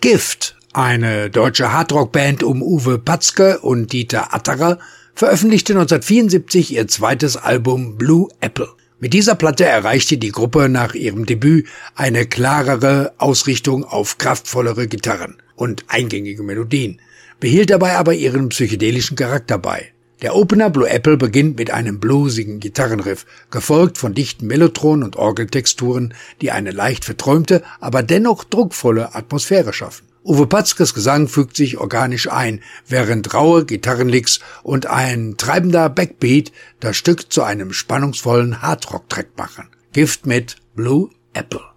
Gift, eine deutsche Hardrock-Band um Uwe Patzke und Dieter Atterer, veröffentlichte 1974 ihr zweites Album Blue Apple. Mit dieser Platte erreichte die Gruppe nach ihrem Debüt eine klarere Ausrichtung auf kraftvollere Gitarren und eingängige Melodien, behielt dabei aber ihren psychedelischen Charakter bei. Der Opener Blue Apple beginnt mit einem bluesigen Gitarrenriff, gefolgt von dichten Mellotron- und Orgeltexturen, die eine leicht verträumte, aber dennoch druckvolle Atmosphäre schaffen. Uwe Patzkes Gesang fügt sich organisch ein, während raue Gitarrenlicks und ein treibender Backbeat das Stück zu einem spannungsvollen Hardrock-Track machen. Gift mit Blue Apple.